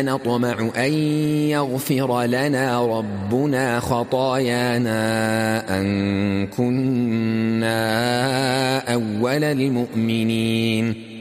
نطمع أن يغفر لنا ربنا خطايانا أن كنا أول المؤمنين